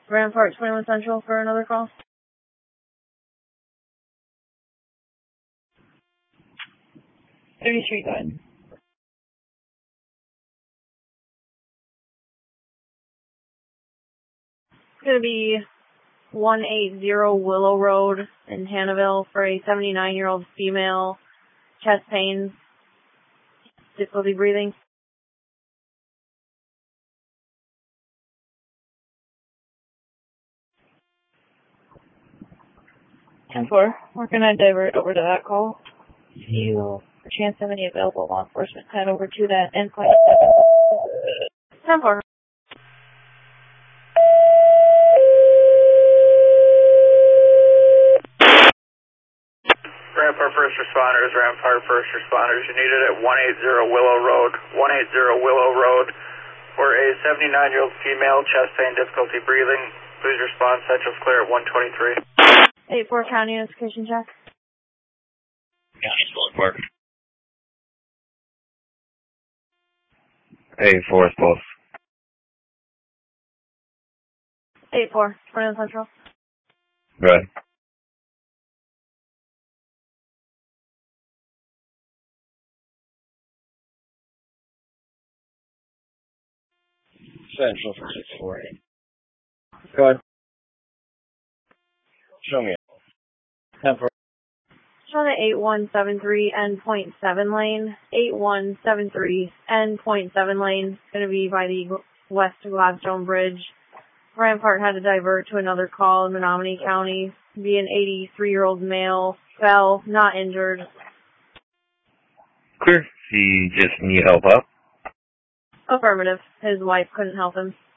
Rampart 21 Central for another call. Street, go ahead. It's going to be 180 Willow Road in Hannahville for a 79-year-old female, chest pains, difficulty breathing. 10-4. We're going to divert over to that call. If you chance have any available law enforcement, head over to that endpoint. 10-4. Rampart First Responders, you need it at 180 Willow Road, 180 Willow Road, for a 79-year-old female, chest pain, difficulty breathing. Please respond, Central's clear at 123. 8-4 County Identification check. County's full report. 8-4 is both. 8-4, 21 Central. Good. Central for 648. Go ahead. Show me. 10-4. On the 8173 endpoint 7 lane. 8173 endpoint 7 lane. Going to be by the West Gladstone Bridge. Rampart had to divert to another call in Menominee County. Be an 83-year-old male. Fell, not injured. Clear. You just need help up? Affirmative. His wife couldn't help him.